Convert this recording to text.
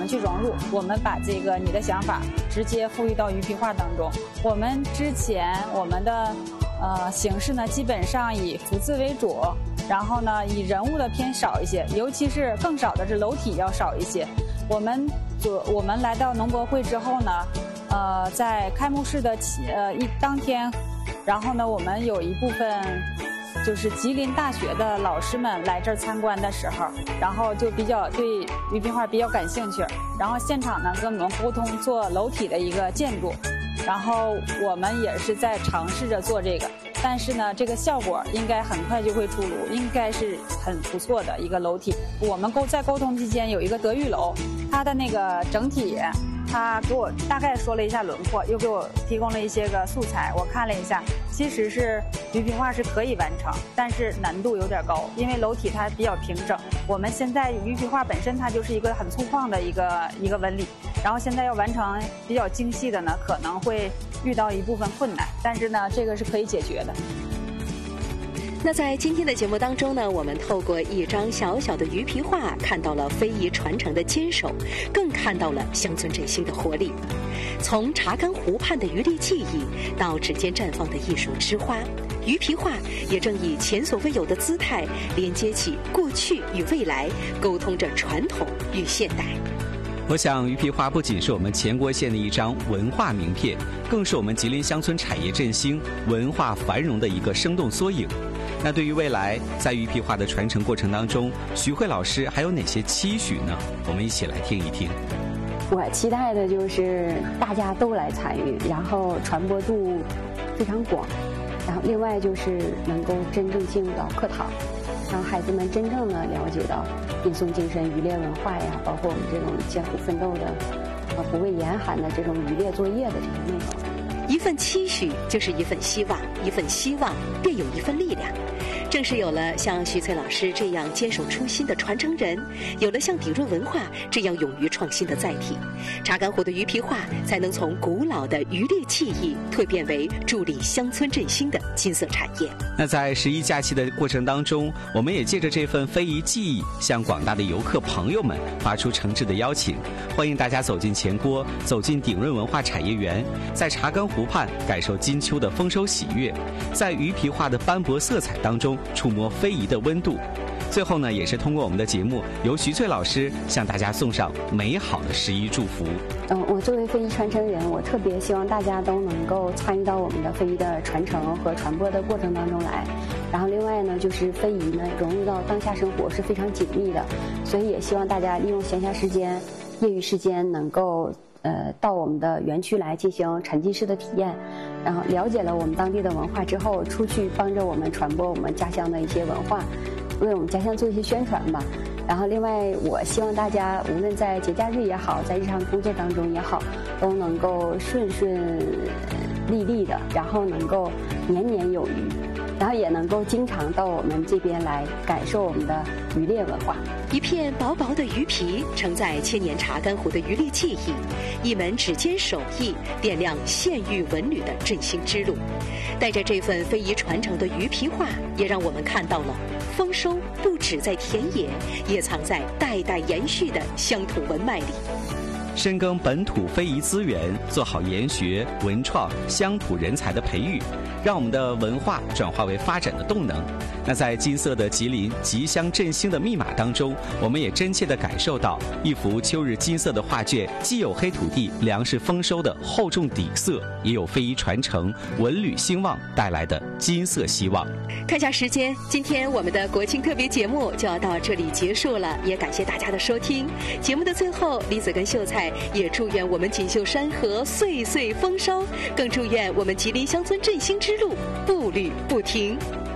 去融入？我们把这个你的想法直接赋予到鱼皮画当中。我们之前我们的形式呢，基本上以福字为主，然后呢以人物的偏少一些，尤其是更少的是楼体要少一些。我们来到农博会之后呢，在开幕式的当天，然后呢我们有一部分就是吉林大学的老师们来这儿参观的时候，然后就比较对鱼皮画比较感兴趣，然后现场呢跟我们沟通做楼体的一个建筑，然后我们也是在尝试着做这个，但是呢这个效果应该很快就会出炉，应该是很不错的一个楼体。我们在沟通期间有一个德裕楼，它的那个整体他给我大概说了一下轮廓，又给我提供了一些个素材，我看了一下，其实是鱼皮画是可以完成，但是难度有点高，因为楼体它比较平整。我们现在鱼皮画本身它就是一个很粗犷的一个纹理，然后现在要完成比较精细的呢，可能会遇到一部分困难，但是呢这个是可以解决的。 那在今天的节目当中呢，我们透过一张小小的鱼皮画，看到了非遗传承的坚守，更看到了乡村振兴的活力。从查干湖畔的渔猎技艺到指尖绽放的艺术之花，鱼皮画也正以前所未有的姿态连接起过去与未来，沟通着传统与现代。 我想鱼皮画不仅是我们乾国县的一张文化名片，更是我们吉林乡村产业振兴、文化繁荣的一个生动缩影。那对于未来在鱼皮画的传承过程当中，徐慧老师还有哪些期许呢？我们一起来听一听。 我期待的就是大家都来参与，然后传播度非常广，然后另外就是能够真正进入到课堂，让孩子们真正的了解到吟诵精神、渔猎文化呀，包括我们这种艰苦奋斗的、不畏严寒的这种渔猎作业的这些内容。 一份期许就是一份希望，一份希望便有一份力量。正是有了像徐翠老师这样坚守初心的传承人，有了像鼎润文化这样勇于创新的载体，查干湖的鱼皮画才能从古老的渔猎技艺蜕变为助力乡村振兴的金色产业。 那在11假期的过程当中，我们也借着这份非遗技艺，向广大的游客朋友们发出诚挚的邀请，欢迎大家走进乾郭，走进鼎润文化产业园，在查干湖畔感受金秋的丰收喜悦，在鱼皮画的斑驳色彩当中触摸非遗的温度。最后呢，也是通过我们的节目，由徐翠老师向大家送上美好的11祝福。 我作为非遗传承人，我特别希望大家都能够参与到我们的非遗的传承和传播的过程当中来。然后另外呢，就是非遗呢融入到当下生活是非常紧密的，所以也希望大家利用闲暇时间、业余时间能够到我们的园区来进行沉浸式的体验，然后了解了我们当地的文化之后，出去帮着我们传播我们家乡的一些文化，为我们家乡做一些宣传吧。然后另外我希望大家无论在节假日也好，在日常工作当中也好，都能够顺顺利利的，然后能够年年有余，然后也能够经常到我们这边来感受我们的渔猎文化。 一片薄薄的鱼皮承载千年查干湖的渔猎技艺，一门指尖手艺点亮县域文旅的振兴之路。带着这份非遗传承的鱼皮画，也让我们看到了丰收不止在田野，也藏在代代延续的乡土文脉里。 深耕本土非遗资源，做好研学、文创、乡土人才的培育，让我们的文化转化为发展的动能。那在金色的吉林吉乡振兴的密码当中，我们也真切地感受到一幅秋日金色的画卷，既有黑土地粮食丰收的厚重底色，也有非遗传承文旅兴旺带来的金色希望。 看下时间，今天我们的国庆特别节目就要到这里结束了，也感谢大家的收听。节目的最后，李子跟秀才也祝愿我们锦绣山河岁岁丰收，更祝愿我们吉林乡村振兴之路步履不停。